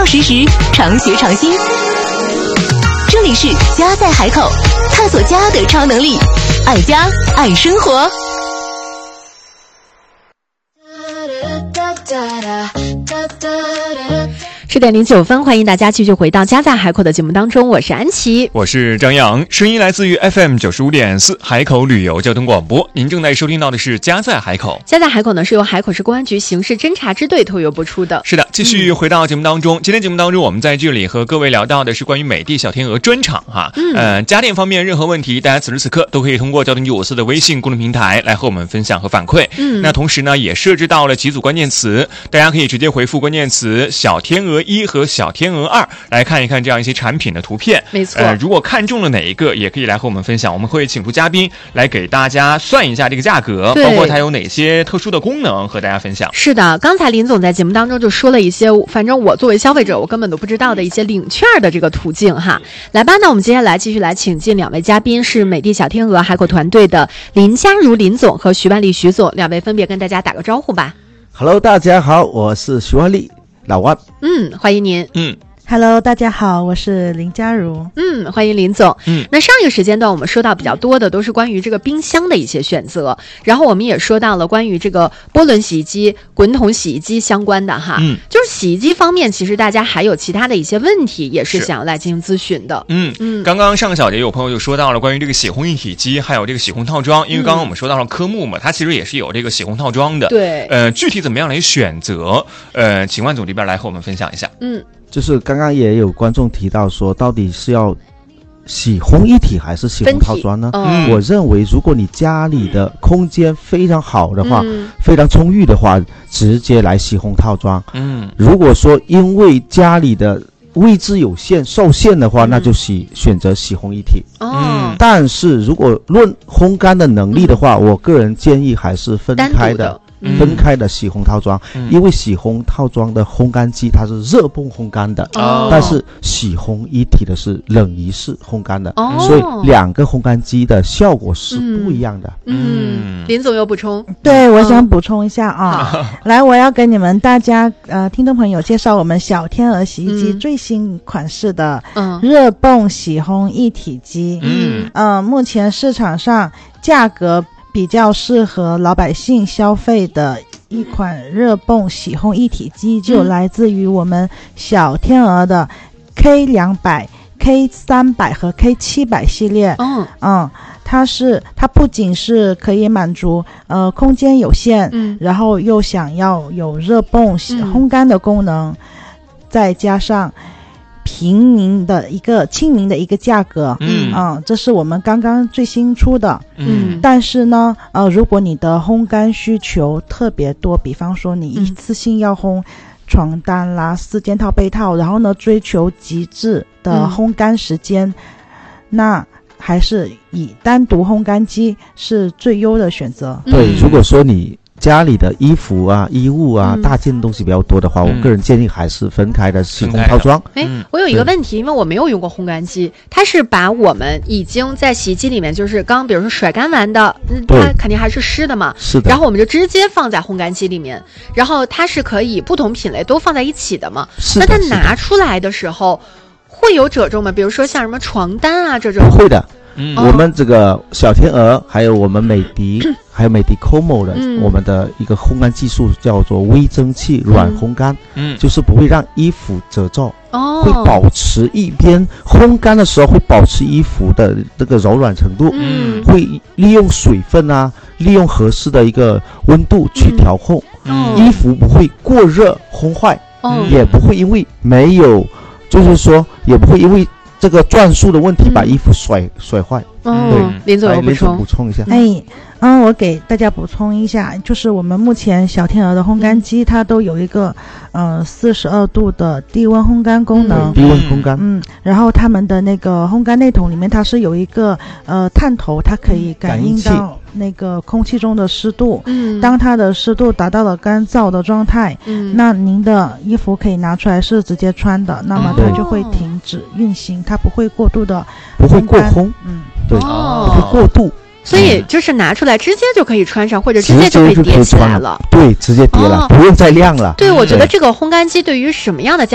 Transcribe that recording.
实时，常学常新。这里是家在海口，探索家的超能力，爱家爱生活。 10:09，欢迎大家继续回到家在海口的节目当中，我是安琪， 我是张扬，声音来自于 FM95.4 海口旅游交通广播。您正在收听到的是家在海口。 家在海口呢是由海口市公安局刑事侦查支队特约播出的。 是的，继续回到节目当中。今天节目当中，我们在这里和各位聊到的是关于美的小天鹅专场哈。家电方面任何问题，大家此时此刻都可以通过交通局54的微信公众平台来和我们分享和反馈。那同时呢，也设置到了几组关键词，大家可以直接回复关键词小天鹅1和小天鹅2来看一看这样一些产品的图片。 没错， 如果看中了哪一个，也可以来和我们分享，我们会请出嘉宾来给大家算一下这个价格，包括它有哪些特殊的功能和大家分享。 是的，刚才林总在节目当中就说了一些，反正我作为消费者我根本都不知道的一些领券的这个途径哈。来吧，那我们接下来继续来请进两位嘉宾，是美的小天鹅海口团队的林佳如林总和徐万丽徐总，两位分别跟大家打个招呼吧。 Hello， 大家好，我是徐万丽，老万。 欢迎您。 Hello， 大家好，我是林佳如。 欢迎林总。那上一个时间段我们说到比较多的都是关于这个冰箱的一些选择，然后我们也说到了关于这个波轮洗衣机、滚筒洗衣机相关的哈。就是洗衣机方面，其实大家还有其他的一些问题也是想要来进行咨询的。 刚刚上个小节有朋友就说到了关于这个洗烘一体机，还有这个洗烘套装，因为刚刚我们说到了科目嘛，它其实也是有这个洗烘套装的。 对。 具体怎么样来选择？请万总这边来和我们分享一下。 就是刚刚也有观众提到说，到底是要洗烘一体还是洗烘套装呢？我认为，如果你家里的空间非常好的话，非常充裕的话，直接来洗烘套装。如果说因为家里的位置有限受限的话，那就选择洗烘一体。但是如果论烘干的能力的话，我个人建议还是分开的。分开的洗烘套装，因为洗烘套装的烘干机它是热泵烘干的，但是洗烘一体的是冷仪式烘干的，所以两个烘干机的效果是不一样的。 林总有补充？ 对，我想补充一下啊。来，我要给你们大家听众朋友介绍我们小天鹅洗衣机最新款式的热泵洗烘一体机。目前市场上价格比较适合老百姓消费的一款热泵洗烘一体机，就来自于我们小天鹅的 K200、K300 和 K700 系列。它不仅是可以满足空间有限，然后又想要有热泵烘干的功能，再加上亲民的一个价格。这是我们刚刚最新出的。但是呢如果你的烘干需求特别多，比方说你一次性要烘床单啦、4件套、被套，然后呢追求极致的烘干时间，那还是以单独烘干机是最优的选择。 对，如果说你家里的衣服啊、衣物啊、大件东西比较多的话，我个人建议还是分开的洗烘套装。 我有一个问题，因为我没有用过烘干机，它是把我们已经在洗衣机里面就是刚比如说甩干完的，它肯定还是湿的嘛， 是的， 然后我们就直接放在烘干机里面，然后它是可以不同品类都放在一起的嘛。那它拿出来的时候会有褶皱吗？比如说像什么床单啊这种？ 不会的。我们这个小天鹅还有我们美的还有美的 Como 的我们的一个烘干技术叫做微蒸汽软烘干，就是不会让衣服褶皱，会保持一边烘干的时候会保持衣服的这个柔软程度，会利用水分啊，利用合适的一个温度去调烘，衣服不会过热烘坏，也不会因为没有，就是说也不会因为这个转速的问题把衣服甩坏。对， 林总有补充一下。 我给大家补充一下，就是我们目前小天鹅的烘干机它都有一个42度的低温烘干功能。 低温烘干。 然后他们的那个烘干内桶里面它是有一个探头，它可以感应到那个空气中的湿度。当它的湿度达到了干燥的状态，那您的衣服可以拿出来是直接穿的，那么它就会停止运行，它不会过度的不会过烘。对，不会过度。 所以就是拿出来直接就可以穿上，或者直接就可以叠起来了。 对，直接叠了，不用再晾了。 对，我觉得这个烘干机对于什么样的